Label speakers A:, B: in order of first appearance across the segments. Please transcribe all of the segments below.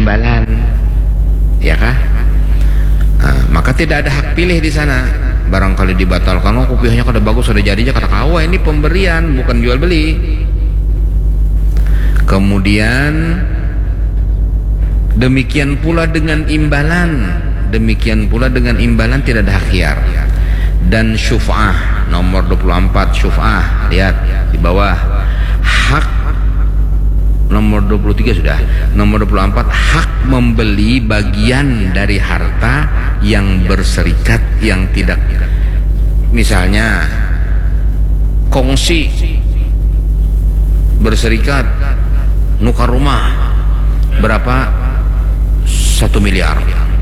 A: imbalan, ya kah? Maka tidak ada hak pilih di sana. Barangkali dibatalkan, oh kopiahnya kada bagus, sudah jadi aja, kata kawa, ini pemberian bukan jual beli. Kemudian demikian pula dengan imbalan tidak ada hak khiyar. Dan syuf'ah nomor 24, syuf'ah, lihat di bawah, hak nomor 23 sudah. Nomor 24, hak membeli bagian dari harta yang berserikat, yang tidak, misalnya kongsi berserikat nukar rumah berapa, 1 miliar,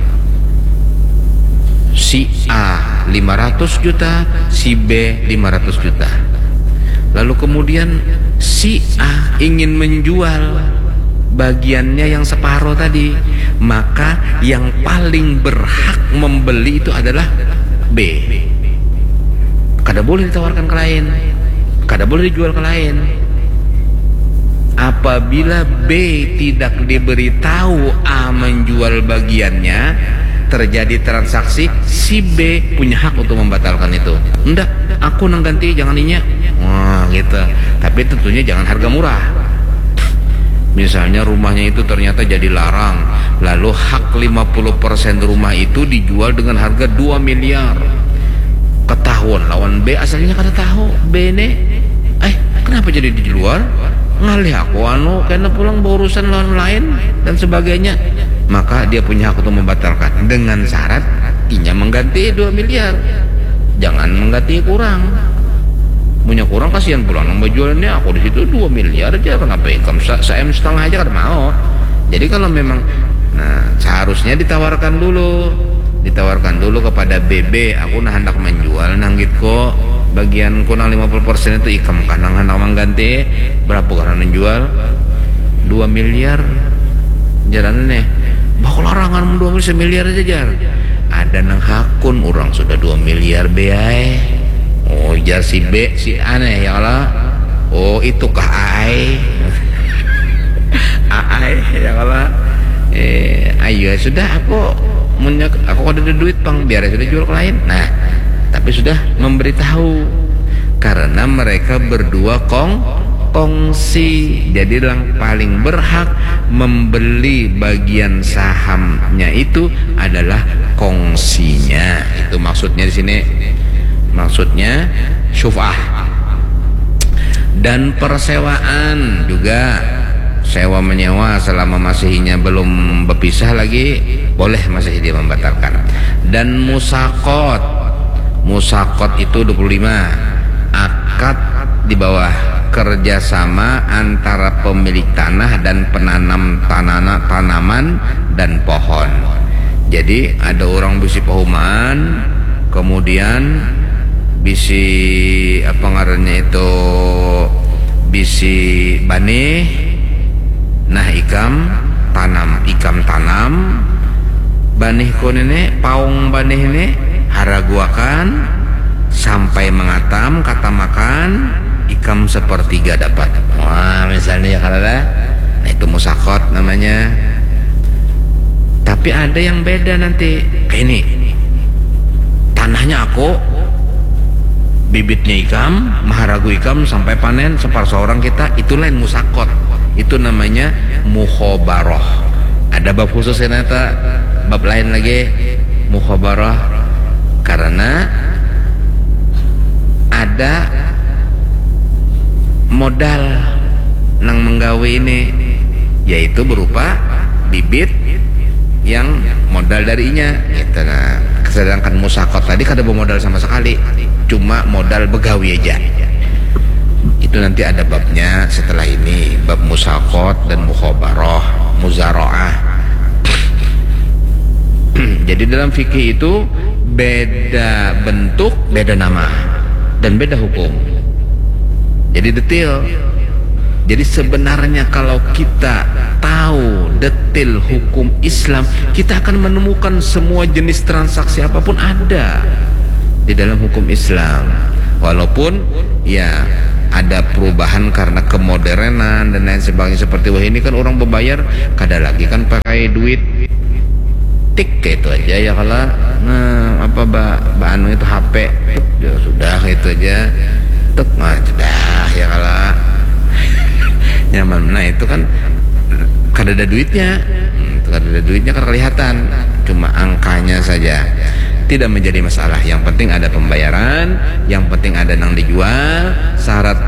A: si A 500 juta, si B 500 juta. Lalu kemudian si A ingin menjual bagiannya yang separuh tadi, maka yang paling berhak membeli itu adalah B. Kada boleh ditawarkan ke lain, kada boleh dijual ke lain. Apabila B tidak diberitahu A menjual bagiannya, terjadi transaksi, si B punya hak untuk membatalkan itu. Enggak, aku nang ganti, jangan inya. Wah, gitu. Tapi tentunya jangan harga murah. Misalnya rumahnya itu ternyata jadi larang, lalu hak 50% rumah itu dijual dengan harga 2 miliar. Ketahuan lawan B, asalnya kada tahu B ini, kenapa jadi dijual? Ngalih aku karena pulang berurusan lawan lain dan sebagainya. Maka dia punya hak untuk membatalkan dengan syarat inya mengganti 2 miliar, jangan mengganti kurang. Punya kurang kasihan pulang nambah jualannya, aku di situ 2 miliar aja, kenapa ikam saya setengah aja kan mau. Jadi kalau memang seharusnya ditawarkan dulu kepada BB, aku hendak menjual nanggit kok, bagian kunang 50% itu ikam kanang hendak mengganti berapa karena menjual 2 miliar jalan nih. Bakal larangan 2 miliar aja jar. Ada nang hakun orang sudah 2 miliar beai. Oh jar si B si aneh ya Allah. Oh itu kah ai? Ai ya Allah. Ayo sudah aku ada duit pang, biar sudah jual ke lain. Nah, tapi sudah memberitahu karena mereka berdua kongsi, jadi yang paling berhak membeli bagian sahamnya itu adalah kongsinya. Itu maksudnya di sini, maksudnya syuf'ah. Dan persewaan juga, sewa menyewa selama masehinya belum berpisah lagi boleh masehi dia membatalkan. Dan musakot itu 25, akad di bawah kerjasama antara pemilik tanah dan penanam tanaman dan pohon. Jadi ada orang bisi perumahan, kemudian bisi apa ngarannya itu, bisi banih, nah ikam tanam banih ko nene, paung banih ini haraguakan sampai mengatam, kata makan ikam sepertiga dapat. Wah misalnya ya karena nah itu musakot namanya. Tapi ada yang beda nanti, kayak ini tanahnya aku, bibitnya ikam, maharagu ikam sampai panen seorang kita, itu lain musakot, itu namanya mukhobaroh. Ada bab khusus ternyata, bab lain lagi mukhobaroh, karena ada modal nang menggawe ini, yaitu berupa bibit yang modal darinya gitu. Nah, sedangkan musakot tadi kada bermodal sama sekali, cuma modal begawi aja. Itu nanti ada babnya setelah ini, bab musakot dan mukhobaroh, muzaroah. Jadi dalam fikih itu beda bentuk, beda nama, dan beda hukum. Jadi detail. Jadi sebenarnya kalau kita tahu detail hukum Islam, kita akan menemukan semua jenis transaksi apapun ada di dalam hukum Islam. Walaupun ya ada perubahan karena kemodernan dan lain sebagainya, seperti wah ini kan orang berbayar kada lagi kan pakai duit tik kayak itu aja ya, kalau anu itu HP ya sudah kayak itu aja tek sudah ya kalau nyaman. Nah itu kan kada ada duitnya, kan kelihatan, cuma angkanya saja. Tidak menjadi masalah, yang penting ada pembayaran, yang penting ada nang dijual, syarat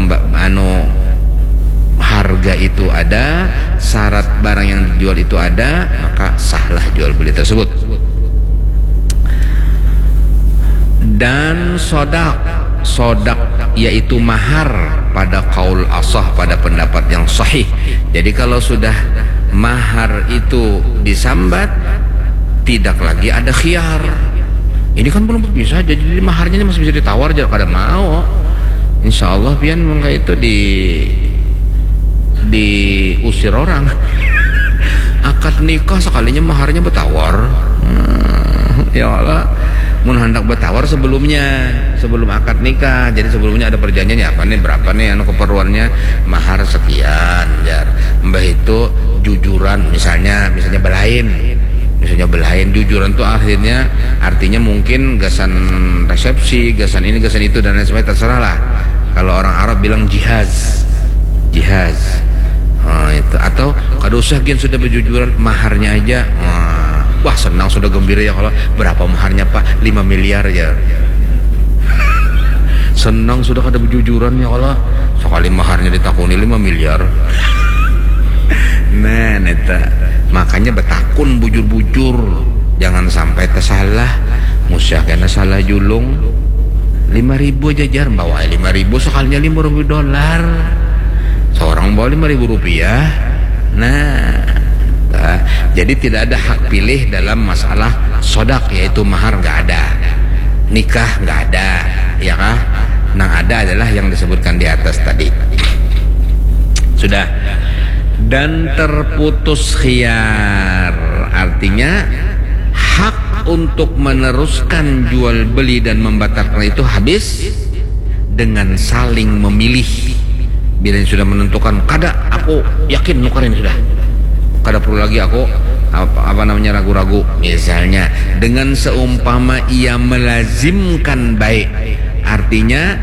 A: harga itu ada, syarat barang yang dijual itu ada, maka sahlah jual beli tersebut. Dan sodak yaitu mahar pada qaul ashah, pada pendapat yang sahih. Jadi kalau sudah mahar itu disambat, tidak lagi ada khiyar. Ini kan belum bisa, jadi maharnya masih bisa ditawar, jangan kada mau. Insya Allah pian mengka itu diusir orang. Akad nikah sekalinya maharnya bertawar. Ya Allah, mun hendak bertawar sebelum akad nikah. Jadi sebelumnya ada perjanjiannya apa nih, berapa nih keperluannya, mahar sekian jar. Mbah itu jujuran misalnya belain jujuran tuh artinya mungkin gasan resepsi, gasan ini gasan itu dan lain sebagainya, terserah lah. Kalau orang Arab bilang jihaz itu, atau kada usah gian sudah berjujuran, maharnya aja wah senang, sudah gembira ya. Kalau berapa maharnya Pak? 5 miliar ya. Senang sudah kada berjujuran ya Allah, sekali maharnya ditakuni 5 miliar. Nah neta, makanya betakun bujur-bujur, jangan sampai tersalah musyah kena salah julung. 5.000 jajar bawa 5.000 sekalinya $5.000, seorang bawa $5.000. Nah, jadi tidak ada hak pilih dalam masalah sodak, yaitu mahar nggak ada, nikah nggak ada, ya kah? Yang ada adalah yang disebutkan di atas tadi. Sudah. Dan terputus khiyar, artinya hak untuk meneruskan jual beli dan membatalkan itu habis dengan saling memilih. Bila sudah menentukan, kada aku yakin nukarin sudah, kada perlu lagi aku ragu-ragu. Misalnya dengan seumpama ia melazimkan baik, artinya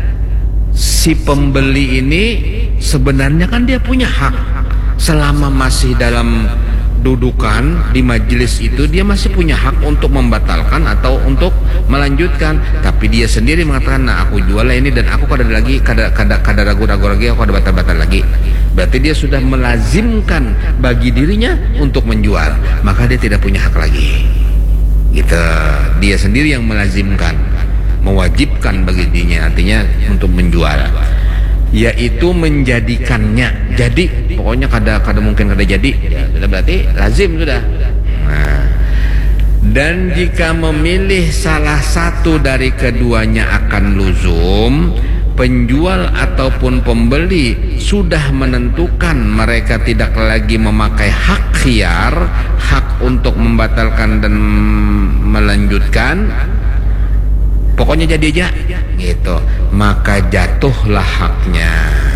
A: si pembeli ini sebenarnya kan dia punya hak. Selama masih dalam dudukan di majelis itu, dia masih punya hak untuk membatalkan atau untuk melanjutkan. Tapi dia sendiri mengatakan, nah aku jual ini dan aku kada ragu-ragu lagi, aku kada batal-batal lagi. Berarti dia sudah melazimkan bagi dirinya untuk menjual, maka dia tidak punya hak lagi. Gitu. Dia sendiri yang melazimkan, mewajibkan bagi dirinya, artinya untuk menjual, yaitu menjadikannya jadi. Pokoknya kada mungkin kada jadi ya, sudah berarti lazim sudah. Nah, dan jika memilih salah satu dari keduanya akan luzum, penjual ataupun pembeli sudah menentukan mereka tidak lagi memakai hak khiyar, hak untuk membatalkan dan melanjutkan, pokoknya jadi aja gitu, maka jatuhlah haknya,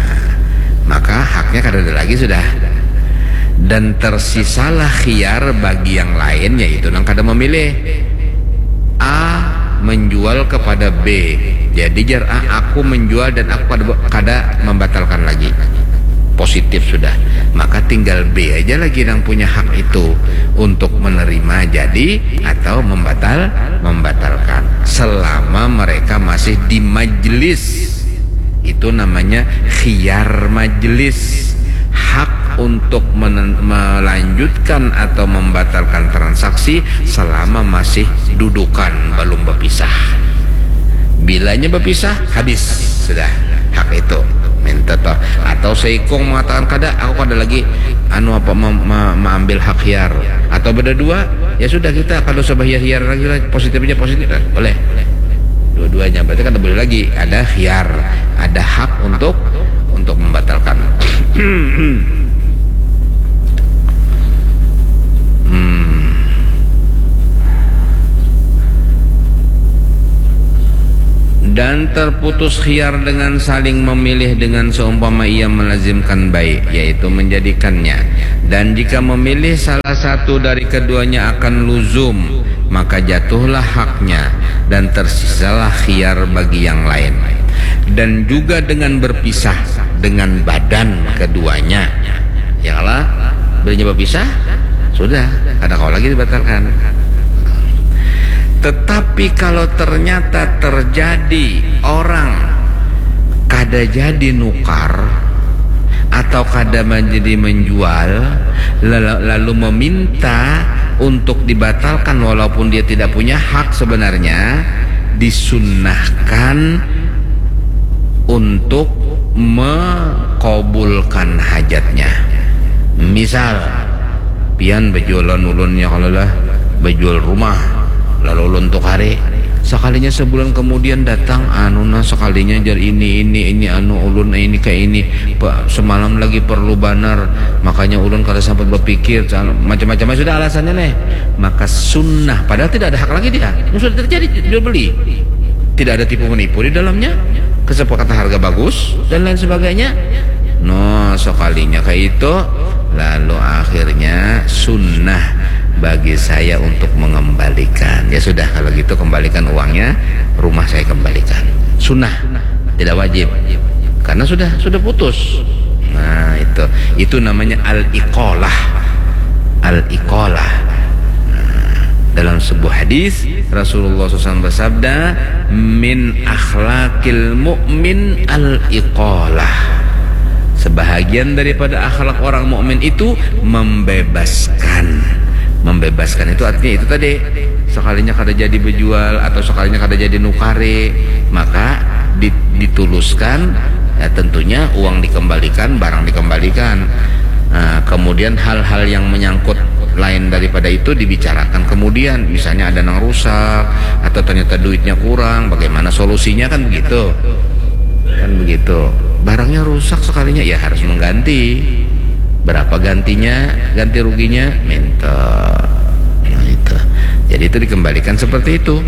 A: maka haknya kada ada lagi sudah, dan tersisalah khiyar bagi yang lain, yaitu nang kada memilih. A menjual kepada B, jadi jar A, aku menjual dan aku kada membatalkan lagi, positif sudah, maka tinggal B aja lagi yang punya hak itu untuk menerima jadi atau membatalkan, selama mereka masih di majelis. Itu namanya khiyar majelis, hak untuk melanjutkan atau membatalkan transaksi selama masih dudukan, belum berpisah. Bilanya berpisah, habis sudah hak itu. Minta toh, atau seikong mengatakan kada, aku kada lagi mengambil hak khiyar, atau berdua ya sudah, kita kalau sebah khiyar lagi positifnya positif boleh dua-duanya, berarti kan boleh lagi ada khiyar, ada hak untuk membatalkan. dan terputus khiyar dengan saling memilih dengan seumpama ia melazimkan baik, yaitu menjadikannya. Dan jika memilih salah satu dari keduanya akan luzum, maka jatuhlah haknya dan tersisalah khiyar bagi yang lain. Dan juga dengan berpisah dengan badan keduanya. Ya Allah, belinya berpisah, sudah, kada kau lagi dibatalkan. Tetapi kalau ternyata terjadi orang kada jadi nukar atau kada menjadi menjual, lalu meminta untuk dibatalkan walaupun dia tidak punya hak, sebenarnya disunnahkan untuk mengabulkan hajatnya. Misal pian bejualan ulunnya, kalau lah bejual rumah lalu ulun untuk hari sekalinya sebulan kemudian datang anuna sekalinya jar ini anu ulun ini kayak ini Pak, semalam lagi perlu banar, makanya ulun kalau sampai berpikir macam-macam sudah alasannya nih, maka sunnah, padahal tidak ada hak lagi dia, sudah terjadi jual beli, tidak ada tipu menipu di dalamnya, kesepakatan harga bagus dan lain sebagainya. No, sekalinya kayak itu, lalu akhirnya sunnah bagi saya untuk mengembalikan. Ya sudah, kalau gitu kembalikan uangnya, rumah saya kembalikan. Sunnah, tidak wajib, karena sudah putus. Nah, itu namanya al-iqalah. Al-iqalah. Dalam sebuah hadis Rasulullah SAW bersabda, min akhlaqil mu'min al-iqalah. Sebahagian daripada akhlak orang mukmin itu membebaskan. Membebaskan itu artinya itu tadi, sekalinya kada jadi berjual atau sekalinya kada jadi nukare, maka dituluskan, ya tentunya uang dikembalikan, barang dikembalikan. Nah, kemudian hal-hal yang menyangkut lain daripada itu dibicarakan kemudian, misalnya ada yang rusak atau ternyata duitnya kurang, bagaimana solusinya, kan begitu. Kan begitu. Barangnya rusak sekalinya, ya harus mengganti. Berapa gantinya, ganti ruginya, minta. Nah, itu. Jadi itu dikembalikan seperti itu.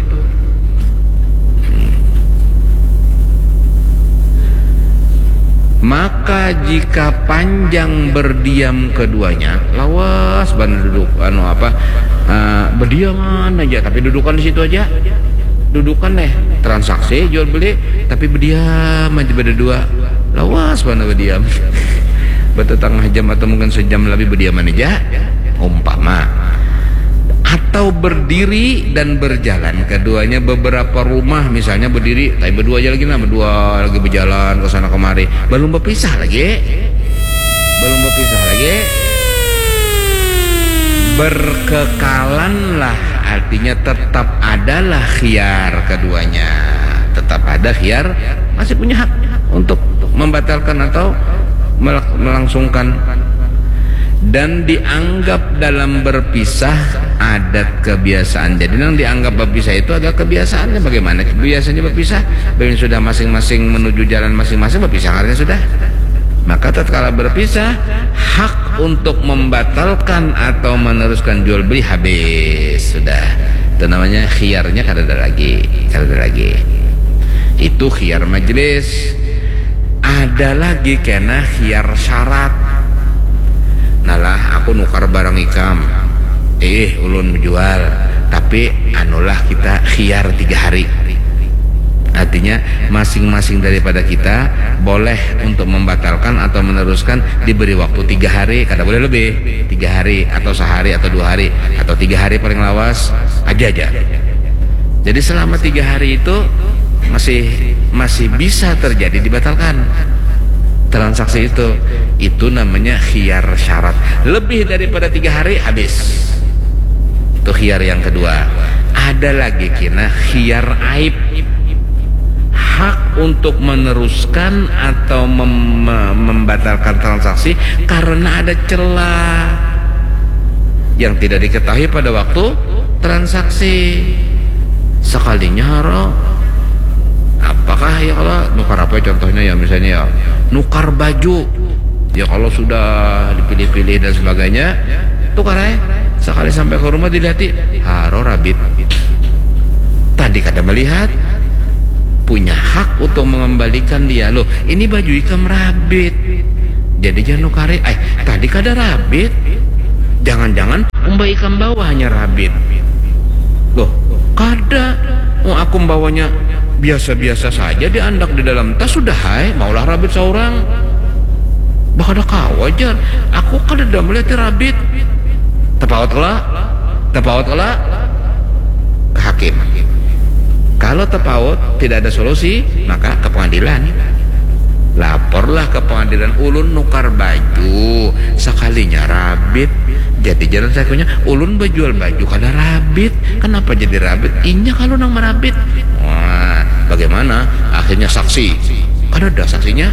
A: Maka jika panjang berdiam keduanya, lawas ban duduk berdiaman aja, tapi dudukan di situ aja. Dudukan transaksi jual beli, tapi berdiam aja berdua. Lawas ban berdiam. Bertetangah jam atau mungkin sejam lebih berdiaman aja, umpama. Atau berdiri dan berjalan keduanya beberapa rumah, misalnya berdiri tapi berdua aja lagi, berdua lagi berjalan ke sana kemari, belum berpisah lagi, berkekalanlah, artinya tetap adalah khiyar keduanya, tetap ada khiyar, masih punya hak untuk membatalkan atau melangsungkan. Dan dianggap dalam berpisah adat kebiasaan. Jadi yang dianggap berpisah itu adalah kebiasaannya. Bagaimana biasanya berpisah? Bagaimana sudah masing-masing menuju jalan masing-masing, berpisah artinya sudah. Maka tatkala berpisah, hak untuk membatalkan atau meneruskan jual beli habis, sudah. Itu namanya khiyarnya kada ada lagi. Itu khiyar majelis. Ada lagi kena khiyar syarat. Nalah aku nukar barang ikam, ulun menjual, tapi anulah kita khiyar 3 hari. Artinya masing-masing daripada kita boleh untuk membatalkan atau meneruskan, diberi waktu 3 hari, kada boleh lebih 3 hari atau sehari atau 2 hari atau 3 hari paling lawas aja. Jadi selama 3 hari itu masih bisa terjadi dibatalkan transaksi itu namanya khiyar syarat. Lebih daripada 3 hari habis, itu khiyar yang kedua. Ada lagi kena khiyar aib, hak untuk meneruskan atau membatalkan transaksi karena ada celah yang tidak diketahui pada waktu transaksi. Sekalinya apakah ya Allah, nukar apa contohnya ya, misalnya ya nukar baju ya, kalau sudah dipilih-pilih dan sebagainya, tukar sekali sampai ke rumah dilihati haro rabit, tadi kada melihat punya hak untuk mengembalikan dia. Loh, ini baju ikam rabit, jadi jangan nukari. Tadi kada rabit, jangan-jangan mbak ikam bawa hanya rabit. Loh, kada. Aku bawanya biasa-biasa saja, diandak di dalam tas sudah. Maulah rabit seorang, bakal ada kau aja. Aku kada dah melihat rabit. Tepawat kelak ke hakim. Kalau tepawat tidak ada solusi, maka ke pengadilan. Laporlah ke pengadilan, ulun nukar baju sekalinya rabit, jadi jalan sakunya ulun berjual baju kada rabit. Kenapa jadi rabit? Inya kalau nang merabit. Wah, bagaimana? Akhirnya saksi kada ada saksinya.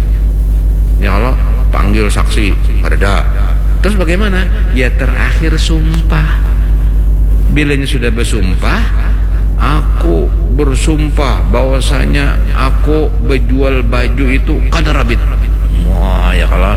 A: Ya Allah, panggil saksi kada ada. Terus bagaimana? Ya terakhir sumpah. Bilanya sudah bersumpah, aku bersumpah bahwasanya aku berjual baju itu kada rabit. Wah, ya kalau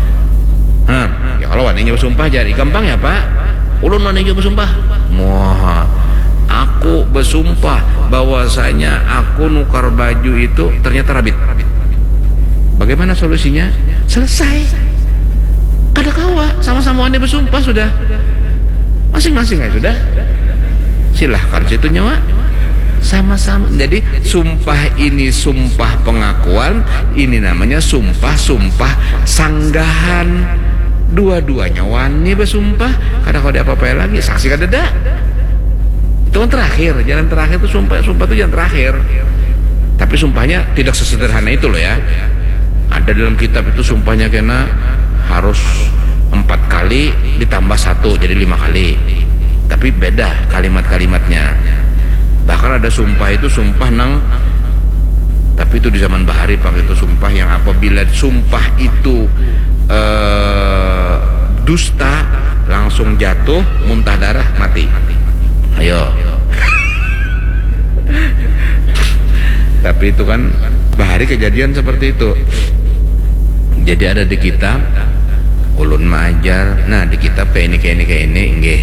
A: ya kalau wanita bersumpah jadi gampang ya Pak. Ulun wanita bersumpah. Wah, aku bersumpah bahwasanya aku nukar baju itu ternyata rabit. Bagaimana solusinya? Selesai. Kada kawa, sama-sama wanita bersumpah sudah. Masing-masing ya sudah. Silahkan situ nyawa. Sama-sama. Jadi sumpah ini sumpah pengakuan, ini namanya sumpah sanggahan. Dua-duanya wani bersumpah, kada kau ada apa-apa lagi, saksi kada ada. Itu kan terakhir, jalan terakhir itu sumpah itu jalan terakhir. Tapi sumpahnya tidak sesederhana itu loh ya. Ada dalam kitab itu sumpahnya kena harus 4 kali ditambah 1 jadi 5 kali. Tapi beda kalimat-kalimatnya. Bahkan ada sumpah itu sumpah nang, tapi itu di zaman Bahari Pak, itu sumpah yang apabila sumpah itu dusta langsung jatuh, muntah darah, mati. Ayo. Tapi itu kan Bahari kejadian seperti itu. Jadi ada di kitab ulun maajar. Nah, di kitab kayak ini nggih.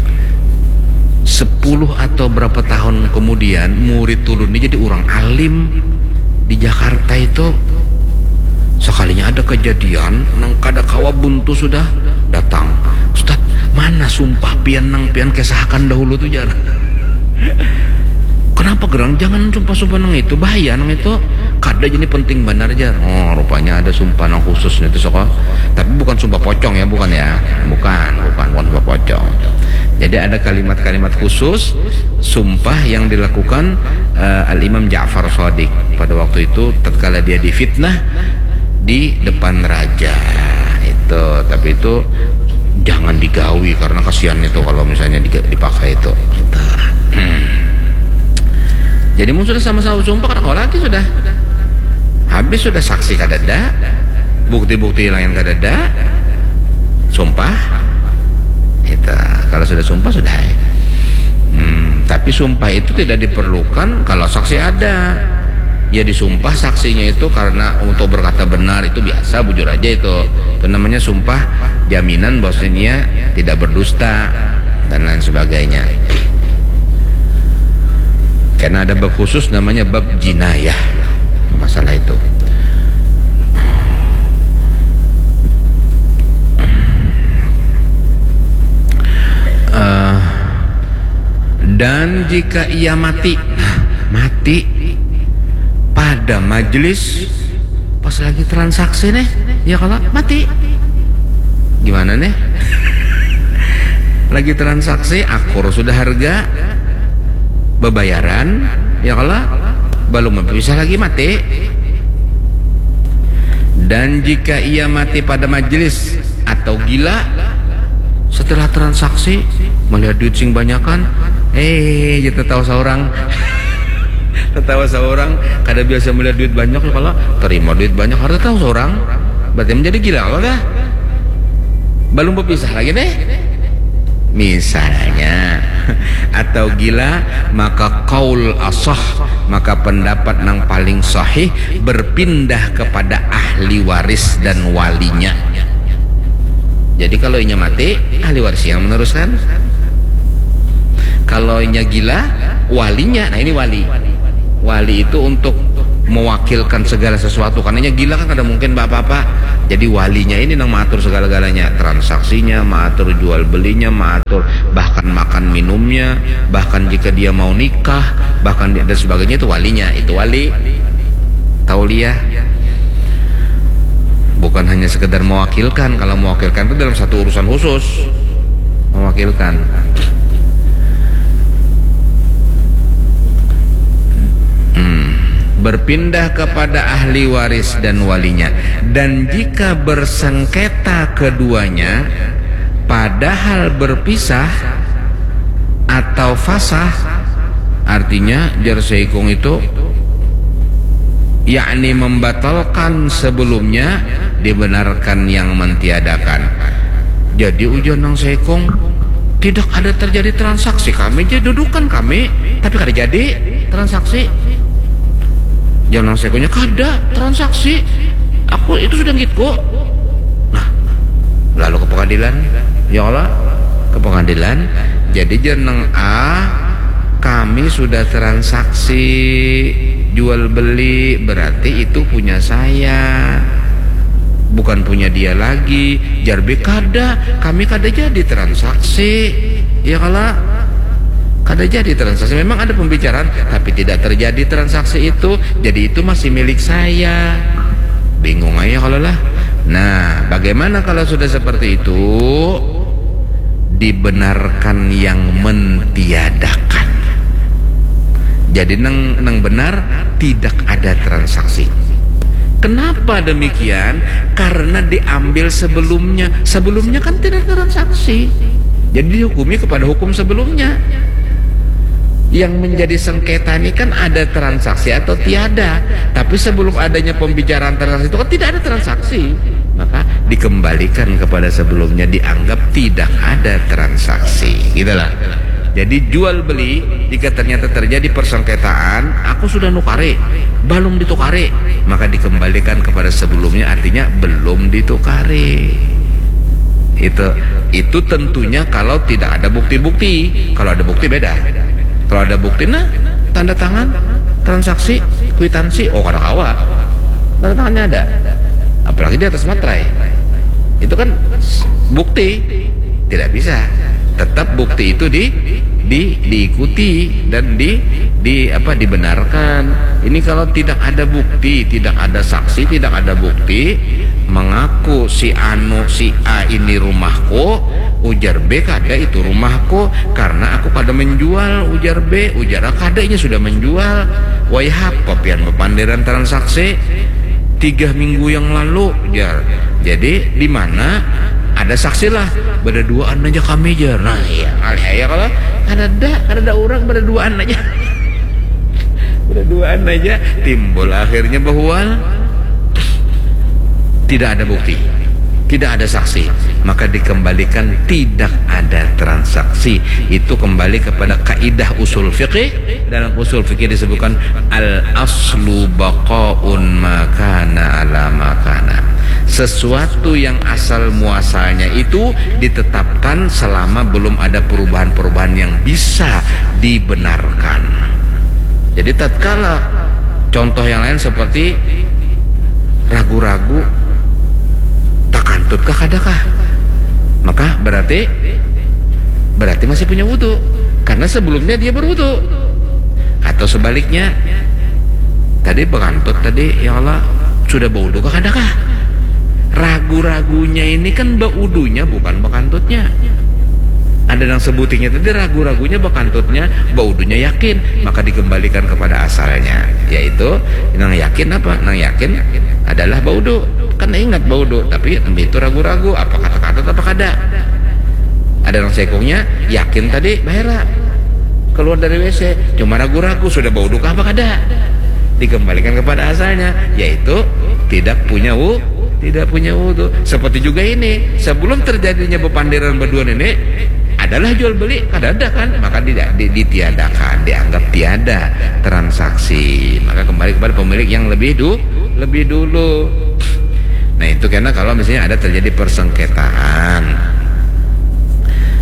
A: 10 atau berapa tahun kemudian murid ulun ini jadi orang alim di Jakarta itu. Sekalinya ada kejadian nang kada kawa buntu sudah datang. Ustaz, mana sumpah pian kesahkan dahulu tuh jarang. Kenapa gerang? Jangan sumpah nang itu, bahaya nang itu. Kada jadi penting benar aja. Oh, rupanya ada sumpah nang khusus itu sok. Tapi bukan sumpah pocong ya, bukan ya. Bukan sumpah pocong. Jadi ada kalimat-kalimat khusus sumpah yang dilakukan Al-Imam Ja'far Shadiq pada waktu itu tatkala dia difitnah di depan raja itu. Tapi itu jangan digawi karena kasihan itu kalau misalnya dipakai itu. Jadi mun sudah sama-sama sumpah kan lagi sudah habis, sudah saksi kadada, bukti-bukti lain kadada, sumpah itu. Kalau sudah sumpah sudah. Tapi sumpah itu tidak diperlukan kalau saksi ada. Ya disumpah saksinya itu karena untuk berkata benar, itu biasa, bujur aja itu. Itu namanya sumpah jaminan bahwasanya tidak berdusta dan lain sebagainya. Karena ada bab khusus namanya bab jinayah masalah itu. Dan jika ia mati pada majelis pas lagi transaksi nih, ya kalau mati gimana nih? Lagi transaksi akur sudah harga bebayaran, ya kalau belum bisa lagi mati. Dan jika ia mati pada majelis atau gila setelah transaksi melihat duit sing banyakan, tertawa seorang kada biasa melihat duit banyak, kalau terima duit banyak harus tahu seorang berarti menjadi gila. Kalau dah belum berpisah lagi deh misalnya, atau gila, maka qaul asah, maka pendapat nang paling sahih berpindah kepada ahli waris dan walinya. Jadi kalau inya mati, ahli waris yang meneruskan. Kalau inya gila, walinya. Nah ini Wali itu untuk mewakilkan segala sesuatu, karenanya gila kan kada mungkin apa-apa. Jadi walinya ini yang mengatur segala-galanya, transaksinya, mengatur jual belinya, mengatur bahkan makan minumnya, bahkan jika dia mau nikah, bahkan dan sebagainya, itu walinya. Itu wali tauliyah. Bukan hanya sekedar mewakilkan. Kalau mewakilkan itu dalam satu urusan khusus, mewakilkan. Berpindah kepada ahli waris dan walinya. Dan jika bersengketa keduanya padahal berpisah atau fasah, artinya jar seikung itu yakni membatalkan sebelumnya, dibenarkan yang mentiadakan. Jadi ujian nang seikung tidak ada terjadi transaksi, kami jadi dudukan kami tapi kada jadi transaksi. Jangan sekonya kada transaksi, aku itu sudah ngitku. Nah, lalu ke pengadilan, ya Allah, ke pengadilan. Jadi jeneng A, kami sudah transaksi jual beli, berarti itu punya saya, bukan punya dia lagi. Jar B kada, kami kada jadi transaksi, ya Allah. Kada jadi transaksi, memang ada pembicaraan tapi tidak terjadi transaksi itu, jadi itu masih milik saya. Bingung aja kalau lah. Nah, bagaimana kalau sudah seperti itu? Dibenarkan yang mentiadakan. Jadi nang benar tidak ada transaksi. Kenapa demikian? Karena diambil sebelumnya. Sebelumnya kan tidak transaksi, jadi dihukumi kepada hukum sebelumnya. Yang menjadi sengketa ini kan ada transaksi atau tiada, tapi sebelum adanya pembicaraan transaksi itu kan tidak ada transaksi, maka dikembalikan kepada sebelumnya, dianggap tidak ada transaksi, gitulah. Jadi jual beli jika ternyata terjadi persengketaan, aku sudah nukare, belum ditukare, maka dikembalikan kepada sebelumnya, artinya belum ditukare. Itu tentunya kalau tidak ada bukti-bukti. Kalau ada bukti beda. Kalau ada bukti, nah tanda tangan, transaksi, kwitansi, oh kada kawa, tanda tangannya ada. Apalagi di atas materai, itu kan bukti, tidak bisa. Tetap bukti itu diikuti dan dibenarkan. Ini kalau tidak ada bukti, tidak ada saksi, tidak ada bukti, mengaku si anu si A ini rumahku, ujar B kada itu rumahku karena aku kada menjual, ujar B, ujar A kadanya sudah menjual. Wayhap kopian pepandiran transaksi 3 minggu yang lalu, ujar. Jadi di mana ada saksi lah, berduaan aja kami jar. Nah ya kalau ada orang berduaan aja berduaan aja, timbul akhirnya bahwa tidak ada bukti, tidak ada saksi, maka dikembalikan tidak ada transaksi. Itu kembali kepada kaidah usul fikih. Dalam usul fikih disebutkan al aslu baqaun makana ala makana. Sesuatu yang asal muasalnya itu ditetapkan selama belum ada perubahan-perubahan yang bisa dibenarkan. Jadi tatkala contoh yang lain seperti ragu-ragu takantutkah kadakah, maka berarti masih punya wudu karena sebelumnya dia berwudu. Atau sebaliknya, tadi bekantut tadi, ya Allah sudah berwudu kah kadakah? Ragu-ragunya ini kan baudunya bukan bekantutnya. Ada yang sebutinya tadi ragu-ragunya bekantutnya, baudunya yakin, maka dikembalikan kepada asalnya, yaitu yang yakin apa? Yang yakin adalah baudu. Karena ingat baudu, tapi itu ragu-ragu apa kata kantut apa kada. Ada yang sekongnya yakin tadi bahera keluar dari WC, cuma ragu-ragu sudah baudu kah apa kada. Dikembalikan kepada asalnya, yaitu tidak punya wudu. Seperti juga ini, sebelum terjadinya pepandiran berdua ini adalah jual beli, kada ada kan, maka ditiadakan, dianggap tiada transaksi, maka kembali kepada pemilik yang lebih dulu. Nah itu karena kalau misalnya ada terjadi persengketaan.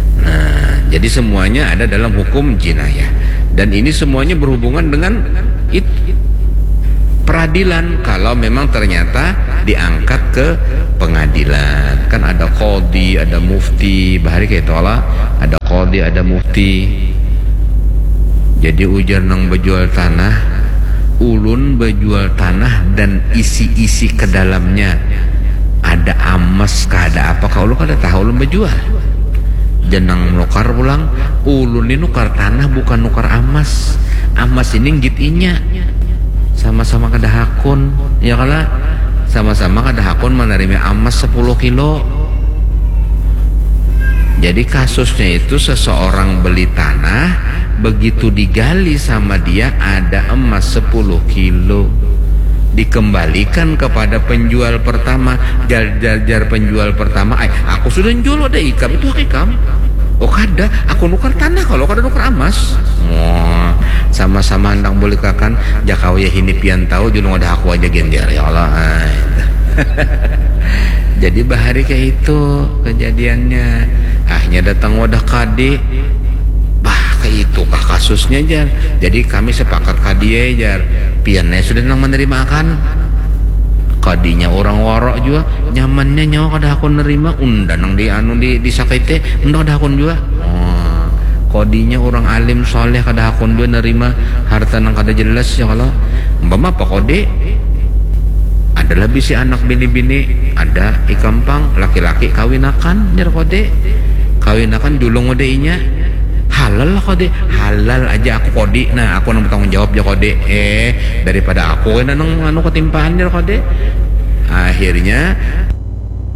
A: Nah jadi semuanya ada dalam hukum jinayah, dan ini semuanya berhubungan dengan peradilan kalau memang ternyata diangkat ke pengadilan. Kan ada qadhi, ada mufti, bahari kayak tola, ada qadhi, ada mufti. Jadi ujar nang bejual tanah, ulun bejual tanah dan isi-isi ke dalamnya ada amas kah ada apa, kalau lu kada tahu ulun bejual. Jenang nukar pulang, ulun ini nukar tanah bukan nukar amas. Amas ini ngitinya sama-sama kada hakun, ya kala sama-sama kada hakun menerima amas 10 kilo. Jadi kasusnya itu seseorang beli tanah, begitu digali sama dia ada emas 10 kilo, dikembalikan kepada penjual pertama. Jar penjual pertama, aku sudah jual ada ikam, itu ikam. Oh kada, aku nukar tanah, kalau kada nukar emas. Sama-sama hendak boleh kakan jakau ya hini pian tahu julung ada aku aja gender, ya Allah. Jadi bahari kayak itu kejadiannya. Akhirnya datang wadah kadi, kayak itu kah kasusnya jar. Jadi kami sepakat kadi jar, piannya sudah nang menerima akan kadinya orang warok juga nyamannya nyawa kada aku nerima unda nang di anu di sakite unda kada akun juga. Kodinya orang alim soleh kada akun juga nerima harta nang kada jelas, ya kalau umpama apa kode adalah bisi anak bini-bini ada ikampang laki-laki kawinakan jar kode kawinakan dulung odeinya halal lah kode, halal aja aku kode, nah aku nang bertanggung jawab ya kode, daripada aku nang anu ketimpaan ya kode. Akhirnya